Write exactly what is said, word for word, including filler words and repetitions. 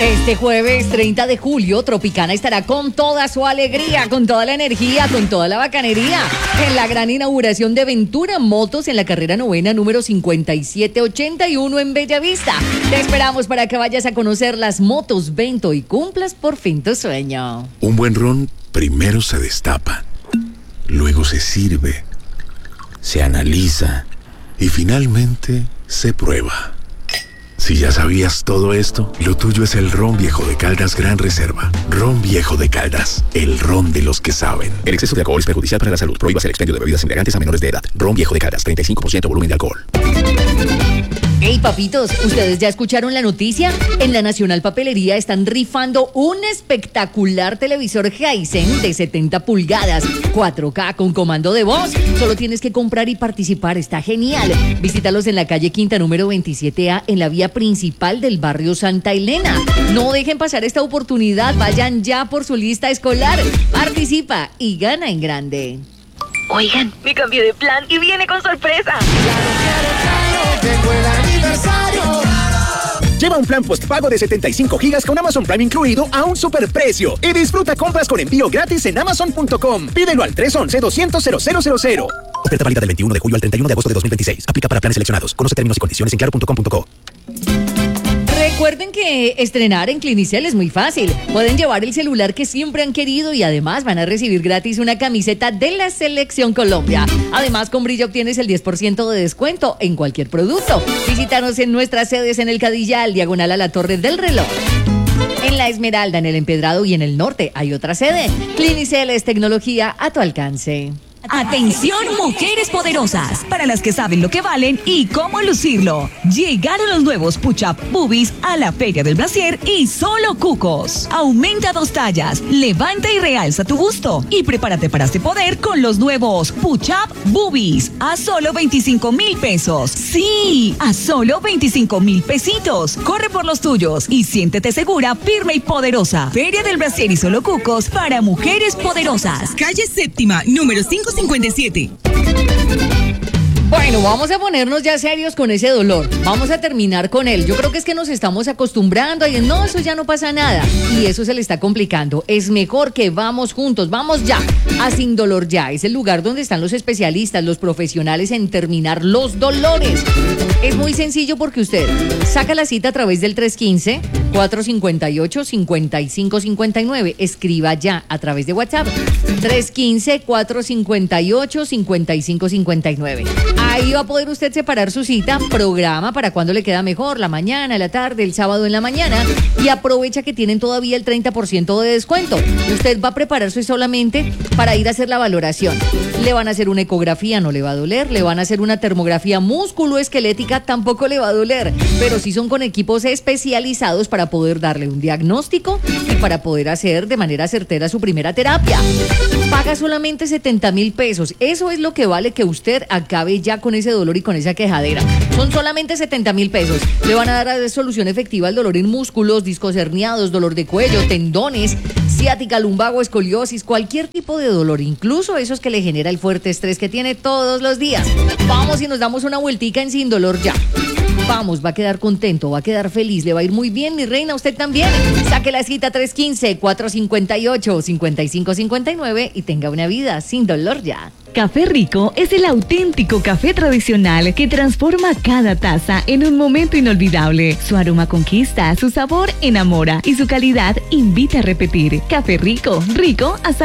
Este jueves treinta de julio, Tropicana estará con toda su alegría, con toda la energía, con toda la bacanería, en la gran inauguración de Ventura Motos en la carrera novena número cincuenta y siete ochenta y uno en Bellavista. Te esperamos para que vayas a conocer las motos Vento y cumplas por fin tu sueño. Un buen ron primero se destapa, luego se sirve, se analiza y finalmente se prueba. Si ya sabías todo esto, lo tuyo es el Ron Viejo de Caldas Gran Reserva. Ron Viejo de Caldas, el ron de los que saben. El exceso de alcohol es perjudicial para la salud. Prohíbas el expendio de bebidas embriagantes a menores de edad. Ron Viejo de Caldas, treinta y cinco por ciento volumen de alcohol. Hey papitos, ¿ustedes ya escucharon la noticia? En la Nacional Papelería están rifando un espectacular televisor Hisense de setenta pulgadas, cuatro K con comando de voz. Solo tienes que comprar y participar, está genial. Visítalos en la calle Quinta número veintisiete A en la vía principal del barrio Santa Elena. No dejen pasar esta oportunidad, vayan ya por su lista escolar. Participa y gana en grande. Oigan, me cambié de plan y viene con sorpresa. Llegó el aniversario. Lleva un plan postpago de setenta y cinco gigas con Amazon Prime incluido a un superprecio y disfruta compras con envío gratis en amazon punto com. Pídelo al tres once doscientos cero cero cero cero. Oferta válida del veintiuno de julio al treinta y uno de agosto de dos mil veintiséis. Aplica para planes seleccionados. Conoce términos y condiciones en claro punto com punto co. Recuerden que estrenar en Clinicel es muy fácil. Pueden llevar el celular que siempre han querido y además van a recibir gratis una camiseta de la Selección Colombia. Además, con Brilla obtienes el diez por ciento de descuento en cualquier producto. Visítanos en nuestras sedes en el Cadillal, diagonal a la Torre del Reloj. En La Esmeralda, en el Empedrado y en el norte hay otra sede. Clinicel es tecnología a tu alcance. Atención, mujeres poderosas, para las que saben lo que valen y cómo lucirlo. Llegaron los nuevos Push-Up Boobies a la Feria del Brasier y solo cucos. Aumenta dos tallas, levanta y realza tu busto y prepárate para este poder con los nuevos Push-Up Boobies a solo veinticinco mil pesos. Sí, a solo veinticinco mil pesitos. Corre por los tuyos y siéntete segura, firme y poderosa. Feria del Brasier y solo cucos para mujeres poderosas. Calle Séptima, número cinco cincuenta y siete. Bueno, vamos a ponernos ya serios con ese dolor. Vamos a terminar con él. Yo creo que es que nos estamos acostumbrando a decir, no, eso ya no pasa nada. Y eso se le está complicando. Es mejor que vamos juntos, vamos ya a Sin Dolor Ya. Es el lugar donde están los especialistas, los profesionales en terminar los dolores. Es muy sencillo porque usted saca la cita a través del tres uno cinco, cuatro cinco ocho, cinco cinco cinco nueve. Escriba ya a través de WhatsApp. tres uno cinco, cuatro cinco ocho, cinco cinco cinco nueve. Ahí va a poder usted separar su cita, programa para cuando le queda mejor, la mañana, la tarde, el sábado en la mañana, y aprovecha que tienen todavía el treinta por ciento de descuento. Usted va a prepararse solamente para ir a hacer la valoración. Le van a hacer una ecografía, no le va a doler. Le van a hacer una termografía músculo-esquelética, tampoco le va a doler. Pero sí son con equipos especializados para poder darle un diagnóstico y para poder hacer de manera certera su primera terapia. Paga solamente setenta mil pesos. Eso es lo que vale que usted acabe ya con ese dolor y con esa quejadera. Son solamente setenta mil pesos. Le van a dar solución efectiva al dolor en músculos, discos herniados, dolor de cuello, tendones, ciática, lumbago, escoliosis, cualquier tipo de dolor, incluso esos que le genera el fuerte estrés que tiene todos los días. Vamos y nos damos una vueltica en Sin Dolor Ya. Vamos, va a quedar contento, va a quedar feliz, le va a ir muy bien, mi reina, usted también. Saque la cita tres uno cinco, cuatro cinco ocho, cinco cinco cinco nueve y tenga una vida sin dolor ya. Café Rico es el auténtico café tradicional que transforma cada taza en un momento inolvidable. Su aroma conquista, su sabor enamora y su calidad invita a repetir. Café Rico, rico hasta